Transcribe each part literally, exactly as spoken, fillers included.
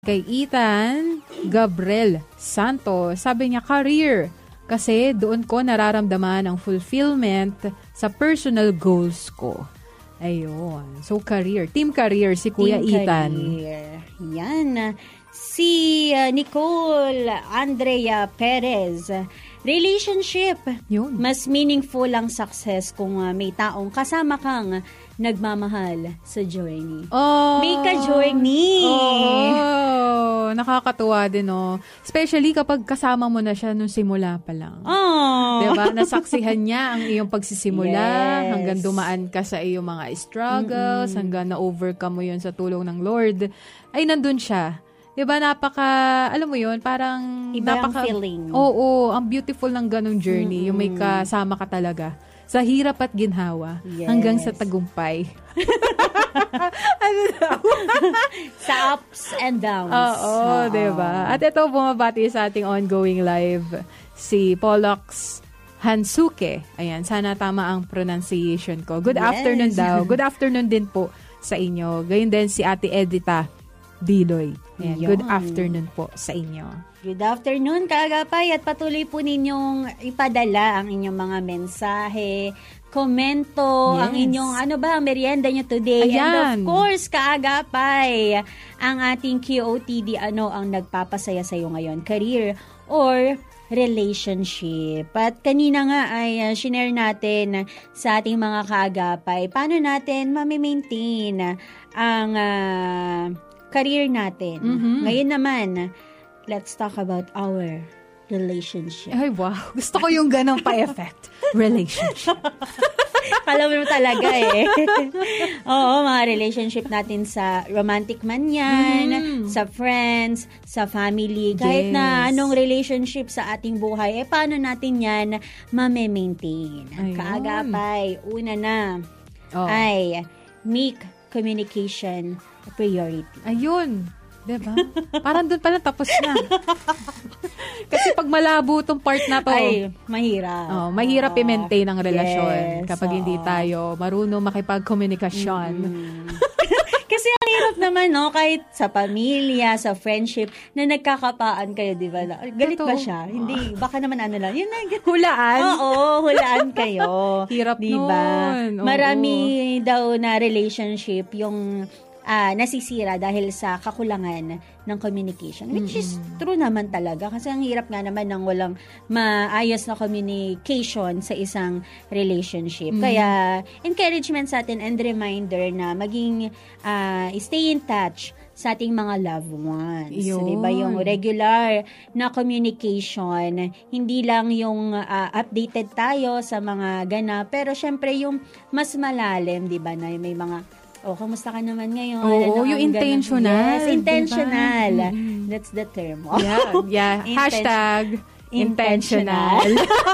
Kay Ethan Gabriel Santos, sabi niya, career. Kasi doon ko nararamdaman ang fulfillment sa personal goals ko. Ayun. So, career. Team career, si Kuya Team Ethan. Career. Yan. Si uh, Nicole Andrea Perez. Relationship. Yun. Mas meaningful ang success kung uh, may taong kasama kang nagmamahal sa journey. Oh, May ka-journey. Oh, nakakatuwa din, oh. Especially kapag kasama mo na siya nung simula pa lang. Oh. Diba? Nasaksihan niya ang iyong pagsisimula Yes. hanggang dumaan ka sa iyong mga struggles, Mm-mm. hanggang na-overcome mo yun sa tulong ng Lord. Ay, nandun siya. Diba, napaka, alam mo yun, parang Iba napaka, ang feeling. Oo, ang beautiful ng ganong journey, Mm-mm. yung may kasama ka talaga. Sa hirap at ginhawa, Yes. hanggang sa tagumpay. Ano daw? Sa ups and downs. Oo, Oo. diba? At ito, bumabati sa ating ongoing live, si Pollux Hansuke. Ayan, sana tama ang pronunciation ko. Good Yes. afternoon daw. Good afternoon din po sa inyo. Gayun din si Ate Edita Diloy. Ayan, Yun. good afternoon po sa inyo. Good afternoon, kaagapay, at patuloy po ninyong ipadala ang inyong mga mensahe, komento, Yes. ang inyong, ano ba, ang merienda nyo today. Ayan. And of course, kaagapay, ang ating Q O T D, ano ang nagpapasaya sa iyo ngayon? Career or relationship. At kanina nga ay uh, shinare natin sa ating mga kaagapay, paano natin mamimaintain ang uh, career natin. Mm-hmm. Ngayon naman, let's talk about our relationship. Ay, wow. Gusto ko yung ganong pa-effect. Relationship. Alam mo talaga eh. Oo, mga relationship natin sa romantic man yan, Mm. sa friends, sa family, kahit Yes. na anong relationship sa ating buhay, eh paano natin yan mame-maintain? Ayun. Kaagapay, una na, Oh. ay make communication a priority. Ayun. Diba? Parang doon pala tapos na. Kasi pag malabo tong part na to, Ay, mahirap. oh, mahirap Oo. i-maintain ang relasyon Yes, kapag hindi oo. tayo marunong makipag-komunikasyon. Mm. Kasi ang hirap naman, no? Kahit sa pamilya, sa friendship, na nagkakapaan kayo, di ba? Galit ba Totoo. siya? Hindi. Baka naman ano lang. Yun na. Hulaan. Oo, hulaan kayo. Hirap di ba? nun. Oo. Marami daw na relationship yung ah, nasisira dahil sa kakulangan ng communication. Which is true naman talaga. Kasi ang hirap nga naman ng walang maayos na communication sa isang relationship. Mm. Kaya, encouragement sa atin and reminder na maging ah, stay in touch sa ating mga loved ones. Yun. Diba? Yung regular na communication, hindi lang yung ah, updated tayo sa mga ganap, pero syempre yung mas malalim, diba, na may mga oh, kamusta ka naman ngayon? Oo, Ano yung ang intentional, ganun? Yes, intentional. diba? Mm-hmm. That's the term. Yeah, yeah. Inten- Hashtag intentional.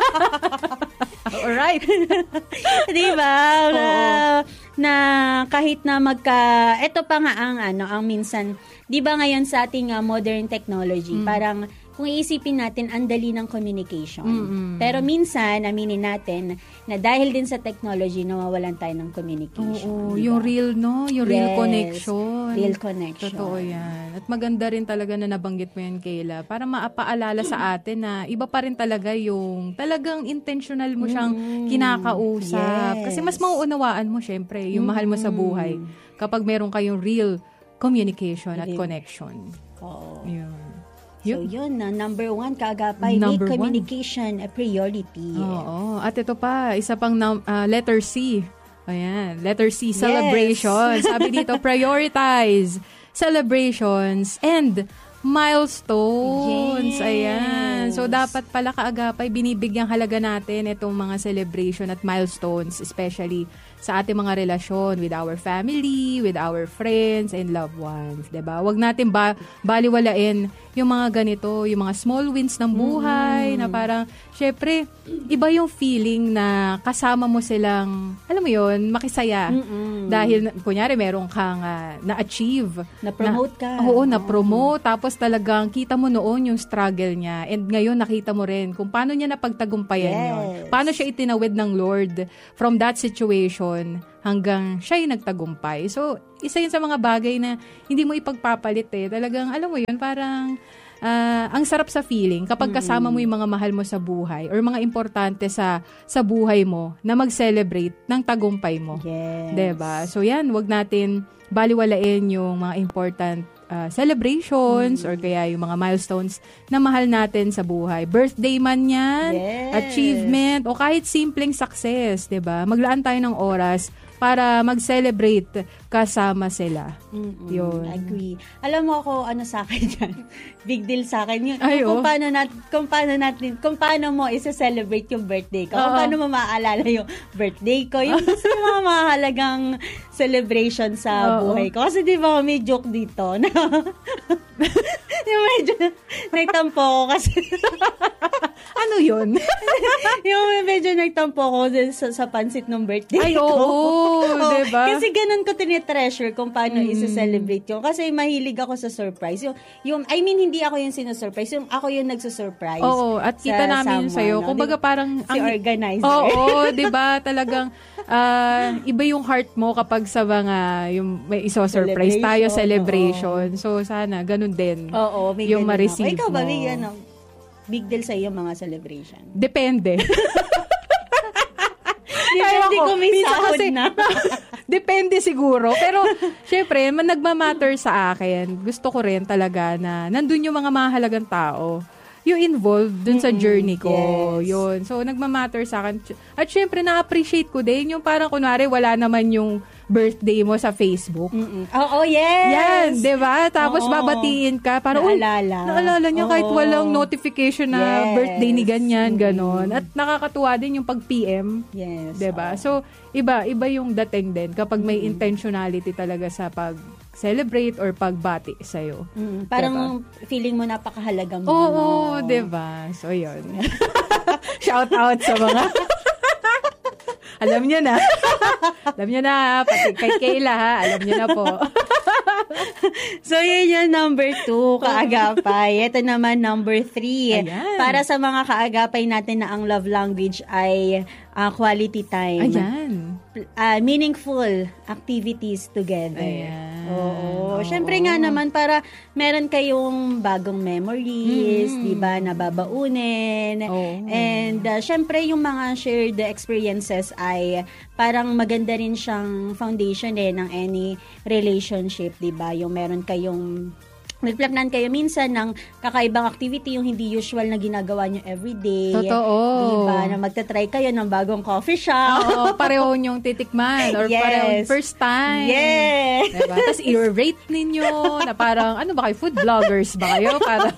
Alright. Diba? Oo. Uh, na kahit na magka, ito pa nga ang ano, ang minsan, di ba ngayon sa ating uh, modern technology, Mm. parang kung iisipin natin, ang dali ng communication. Mm-mm. Pero minsan, aminin natin, na dahil din sa technology, nawawalan tayo ng communication. Oo, diba? yung real, no? Yung real Yes, connection. real connection. Totoo yan. At maganda rin talaga na nabanggit mo yan, Kayla, para maapaalala sa atin na iba pa rin talaga yung talagang intentional mo siyang Mm. kinakausap. Yes. Kasi mas mauunawaan mo, syempre, yung mahal mo sa buhay kapag meron kayong real communication at Real. connection. Oo. Yun. So, yun na. Number one, kaagapay, Number make one. communication a priority. Oo. At ito pa, isa pang num- ah, letter C. Ayan, letter C, celebrations. Sabi dito, prioritize celebrations and milestones. Yes. Ayan. So, dapat pala kaagapay, binibigyang halaga natin itong mga celebration at milestones, especially sa ating mga relasyon with our family, with our friends, and loved ones. Diba? Huwag natin ba baliwalain yung mga ganito, yung mga small wins ng buhay, mm. na parang, syempre, iba yung feeling na kasama mo silang, alam mo yun, makisaya. Mm-mm. Dahil, kunyari, meron kang uh, na-achieve. Na-promote na, ka. Oo, na-promote. Tapos talagang kita mo noon yung struggle niya. And ngayon, nakita mo rin kung paano niya napagtagumpayan Yes. yun. Paano siya itinawid ng Lord from that situation hanggang siya'y nagtagumpay. So, isa yun sa mga bagay na hindi mo ipagpapalit eh. Talagang, alam mo yun, parang uh, ang sarap sa feeling kapag kasama mo yung mga mahal mo sa buhay or mga importante sa sa buhay mo na mag-celebrate ng tagumpay mo. Yes. Diba? So, yan, wag natin baliwalain yung mga important uh, celebrations mm. or kaya yung mga milestones na mahal natin sa buhay. Birthday man yan, yes. achievement, o kahit simpleng success, diba? Maglaan tayo ng oras para mag-celebrate kasama sila. Mm-mm, yun. Agree. Alam mo ako, ano sa akin yan? Big deal sa akin yun. Ay, kung, oh. paano nat, kung paano natin, kung paano mo isa-celebrate yung birthday ko. Uh-huh. Kung paano mo maaalala yung birthday ko. Yung gusto yung mga mahalagang celebration sa uh-huh. buhay ko. Kasi di ba may joke dito na yung medyo nagtampo ko kasi ano yun? yung medyo nagtampo ko sa, sa pansit ng birthday Ay, ko. oo, oh, diba? Kasi ganun ko tinitreasure kung paano mm. isa-celebrate yun. Kasi mahilig ako sa surprise. Yung, yung, I mean, hindi ako yung sinusurprise. Yung ako yung nagsusurprise. Oo, at kita namin yun sa'yo. No? Kumbaga parang si ang, organizer. Oo, oh, diba? Talagang uh, iba yung heart mo kapag sa mga yung may iso-surprise tayo, celebration. Oo. So, sana, ganun din. Oo, may yung ganun ma-receive ako. Ikaw ba, mo. may ano, big deal sa iyo mga celebration? Depende. Depende kung may sahod kasi, na. Depende siguro. Pero, syempre, man nagmamatter sa akin, gusto ko rin talaga na nandun yung mga mahalagang tao yung involved dun sa journey ko. Yes. Yun. So, nagmamatter sa akin. At syempre, na-appreciate ko din yung parang kunwari, wala naman yung birthday mo sa Facebook. Oo, oh, oh, yes! Yan, diba? Tapos Oo. babatiin ka. Parang, naalala. Uy, naalala niya Oo. kahit walang notification na yes. birthday ni ganyan, ganon. At nakakatuwa din yung pag-P M. Yes. Diba? Oo. So, iba, iba yung dating din kapag may mm-hmm. intentionality talaga sa pag-celebrate or pagbati sa'yo. Mm-hmm. Parang diba? Feeling mo napakahalaga mo. Oo, no? diba? So, yun. Shout out sa mga alam niyo na. Alam niyo na, pati kay Kayla ha, alam niyo na po. So, yun yung number two, kaagapay. Ito naman, number three. Ayan. Para sa mga kaagapay natin na ang love language ay uh, quality time. Ayan. Uh, meaningful activities together. Ayan. Oo. Siyempre nga naman, para meron kayong bagong memories, mm. di ba, nababaunin. Oh. And, uh, siyempre, yung mga shared experiences ay parang maganda rin siyang foundation eh ng any relationship, di ba? Yung meron kayong nagplanan kayo minsan ng kakaibang activity yung hindi usual na ginagawa nyo everyday. Totoo. Diba? Na magta-try kayo ng bagong coffee shop. Oo, pareho nyong titikman or yes. pareho first time. Yes. Diba? Tapos i-rate ninyo na parang, ano ba kayo, food vloggers ba kayo? Para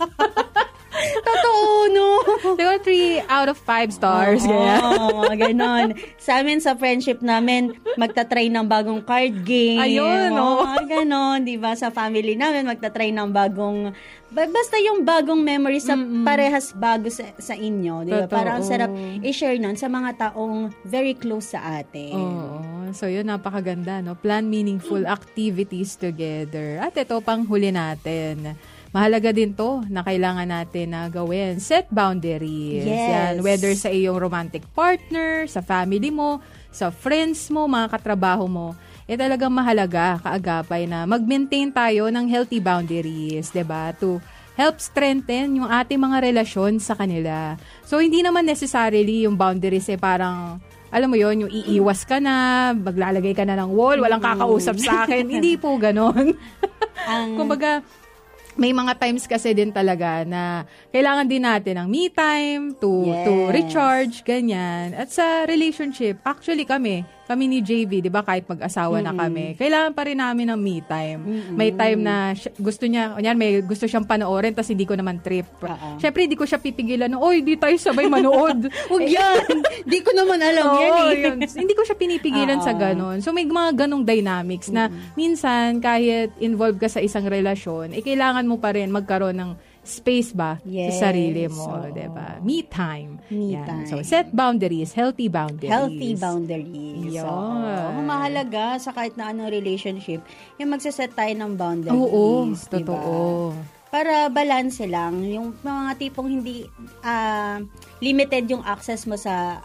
totoo, no? Siguro three out of five stars. Oo, oh, ganon. Sa amin, sa friendship namin, magta-try ng bagong card game. Ayun, no? Oh, ganon, di ba? Sa family namin, magta-try ng bagong, basta yung bagong memory sa mm-mm. parehas bago sa, sa inyo. Di ba? Parang ang sarap i-share nun sa mga taong very close sa atin. Oo. So, yun, napakaganda, no? Plan meaningful activities together. At ito, pang huli natin. Mahalaga din to na kailangan natin na gawin. Set boundaries. Yes. Yan. Whether sa iyong romantic partner, sa family mo, sa friends mo, mga katrabaho mo, eh talagang mahalaga, kaagapay na mag-maintain tayo ng healthy boundaries, 'di ba? To help strengthen yung ating mga relasyon sa kanila. So, hindi naman necessarily yung boundaries eh parang alam mo yon, yung iiwas ka na, maglalagay ka na ng wall, walang kakausap sa akin. Hindi po ganon. Ang Kumbaga, may mga times kasi din talaga na kailangan din natin ng me time to yes. to recharge, ganyan. At sa relationship, actually kami, kami ni J V, 'di ba, kahit mag-asawa mm-hmm. na kami, kailangan pa rin namin ng me time. Mm-hmm. May time na sh- gusto niya, kunyan, may gusto siyang panoorin tapos hindi ko naman trip. Uh-uh. Syempre, hindi ko siya pipigilan, oy, di tayo sabay manood. Huwag yan. Di ko naman alam oh, yan eh. Yun. Hindi ko siya pinipigilan uh-uh. sa ganon. So, may mga ganong dynamics na mm-hmm. minsan, kahit involved ka sa isang relasyon, eh, kailangan mo pa rin magkaroon ng space ba yes. sa sarili mo, so, diba? Me time. Me Yan. time. So, set boundaries, healthy boundaries. Healthy boundaries. Yun. So, oh, mahalaga sa kahit na anong relationship, yung magsaset tayo ng boundaries. Oo, diba? totoo. Para balance lang, yung mga tipong hindi uh, limited yung access mo sa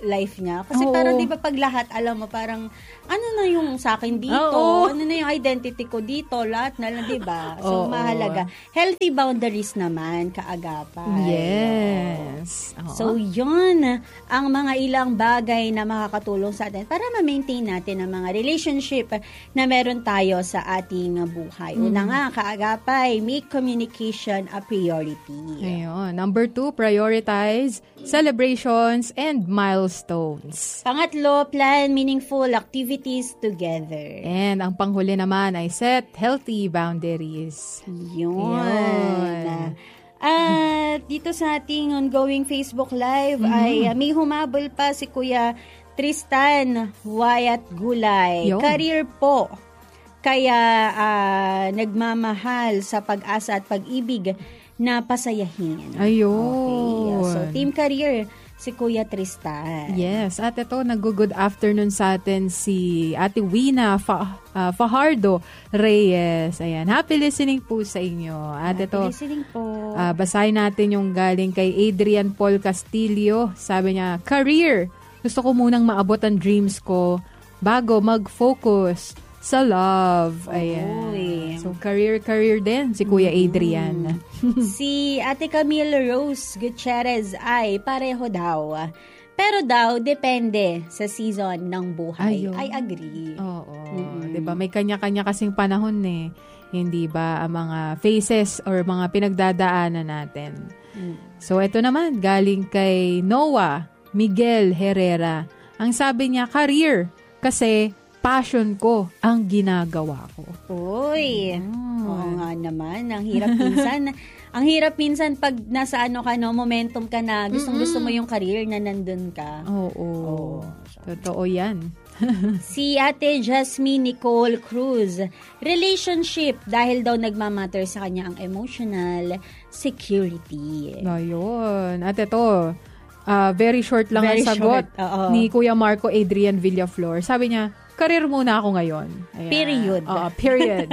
life niya. Kasi Oo. parang di ba pag lahat, alam mo, parang ano na yung sa akin dito? Oo. Ano na yung identity ko dito? Lahat na lang, di ba? So, Oo. mahalaga. Healthy boundaries naman, kaagapay. Yes. Oo. So, yun ang mga ilang bagay na makakatulong sa atin para ma-maintain natin ang mga relationship na meron tayo sa ating buhay. Una nga, kaagapay, make communication a priority. Ayun. Number two, prioritize celebrations and milestones. Pangatlo, plan meaningful activities together. And ang panghuli naman ay set healthy boundaries. Yun. Yun. At dito sa ating ongoing Facebook Live Mhm. ay uh, may humabol pa si Kuya Tristan Wyatt Gulay. Yun. Career po. Kaya ah, nagmamahal sa pag-asa at pag-ibig na pasayahin. Ayun. Okay. So, team career, si Kuya Tristan. Yes. At ito, nag-good afternoon sa atin si Ate Wina Fa- ah, Fajardo Reyes. Ayan. Happy listening po sa inyo. At Happy ito, listening po. ah, basahin natin yung galing kay Adrian Paul Castillo. Sabi niya, career. Gusto ko munang maabot ang dreams ko bago mag-focus sa love. Ayan. Oy. So, career, career din si Kuya Adrian. Si Ate Camille Rose Gutierrez ay pareho daw. Pero daw, depende sa season ng buhay. Ayun. I agree. Oo. Mm-mm. 'Di ba? May kanya-kanya kasing panahon eh. Hindi ba ang mga phases or mga pinagdadaanan natin. Mm. So, ito naman, galing kay Noah Miguel Herrera. Ang sabi niya, career. Kasi, passion ko ang ginagawa ko. Uy. Mm. Oo nga naman. Ang hirap minsan. Ang hirap minsan pag nasa ano ka, no, momentum ka na, gustong-gusto mo yung career na nandun ka. Oo. Oo. Totoo yan. Si Ate Jasmine Nicole Cruz, relationship dahil daw nagmamatter sa kanya ang emotional security. Ayun. At ito, ah, very short lang Very ang sagot short, oo. ni Kuya Marco Adrian Villaflor. Sabi niya, career muna ako ngayon. Ayan. Period. Oo, period.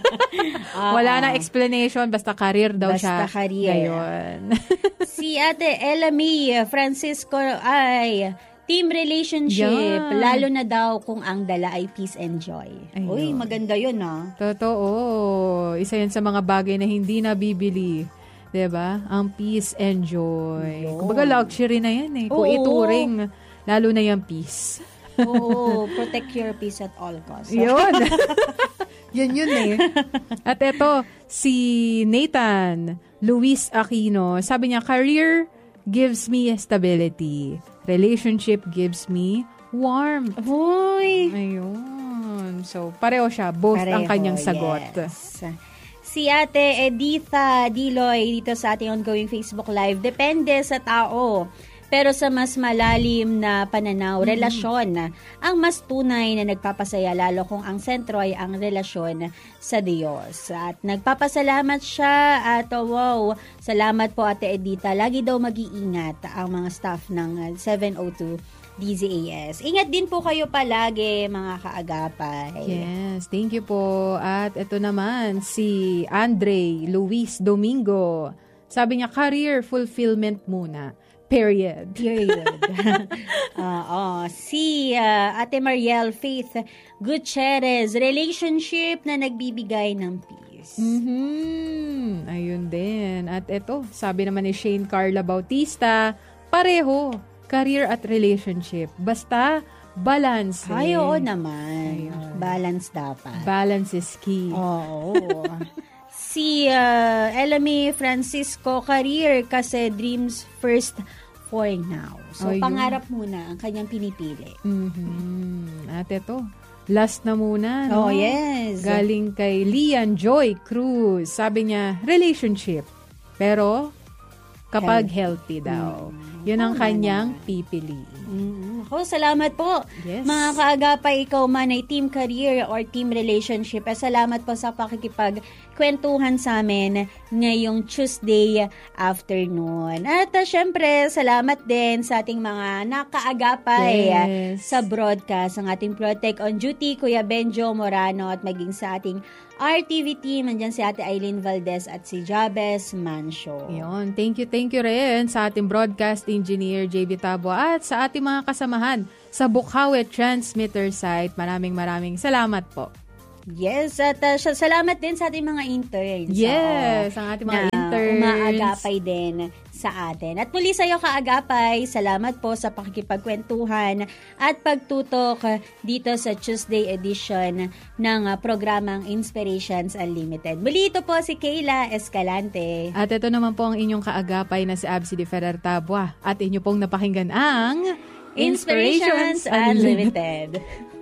Wala na explanation, basta career daw Basta siya. career. Ngayon. Si Ate Elamy Francisco ay team relationship, Yan. lalo na daw kung ang dala ay peace and joy. Ayun. Uy, maganda yun ah. Totoo. Isa yan sa mga bagay na hindi nabibili. 'Di ba? Ang peace and joy. Yun. Kumbaga luxury na yan eh. Kung Oo. ituring, lalo na yung peace. Oo, protect your peace at all costs. Yun. Yun yun eh. At eto, si Nathan Luis Aquino, sabi niya, career gives me stability. Relationship gives me warmth. Uy! Ayun. So, pareho siya. Both Pareho, ang kanyang sagot. yes. Si Ate Editha Diloy dito sa ating ongoing Facebook Live, depende sa tao. Pero sa mas malalim na pananaw, Mm-hmm. relasyon ang mas tunay na nagpapasaya lalo kung ang sentro ay ang relasyon sa Diyos. At nagpapasalamat siya at oh, wow, salamat po Ate Edita. Lagi daw mag-iingat ang mga staff ng seven oh two D Z A S. Ingat din po kayo palagi mga kaagapay. Yes, thank you po. At ito naman, si Andre Luis Domingo. Sabi niya, career fulfillment muna. Period. Period. Oo. Si uh, Ate Mariel Faith Gutierrez, relationship na nagbibigay ng peace. Mhm. Ayun din. At ito, sabi naman ni Shane Carla Bautista, pareho, career at relationship. Basta, balance. Ay, eh. oo naman. Ayun. Balance dapat. Balance is key. Oo. Si uh, Elamy Francisco, career kasi dreams first for now. So, Ayun. pangarap muna ang kanyang pinipili. Mhm. At ito, last na muna. Oh, No? yes. Galing kay Lian Joy Cruz. Sabi niya, relationship. Pero, kapag healthy daw. Yun ang kanyang pipiliin. Mm-hmm. Ako, salamat po. Yes. Mga kaagapay, ikaw man ay team career or team relationship. Eh, salamat po sa pakikipagkwentuhan sa amin ngayong Tuesday afternoon. At uh, syempre, salamat din sa ating mga nakaagapay uh, Yes. sa broadcast. Ang ating Protect on Duty, Kuya Benjo Morano, at maging sa ating R T V team, andyan si Ate Eileen Valdez at si Jabez Mancio. Yun. Thank you, thank you rin sa ating broadcast Engineer J B Tabua at sa ating mga kasamahan sa Bukawi Transmitter Site. Maraming maraming salamat po. Yes, at uh, salamat din sa ating mga interns. Yes, oo, ang ating mga na interns. umaagapay din sa atin. At muli sa iyo, kaagapay, salamat po sa pakikipagkwentuhan at pagtutok dito sa Tuesday edition ng uh, programang Inspirations Unlimited. Muli ito po si Kayla Escalante. At ito naman po ang inyong kaagapay na si Absi de Ferrer Tabua. At inyo pong napakinggan ang Inspirations Unlimited.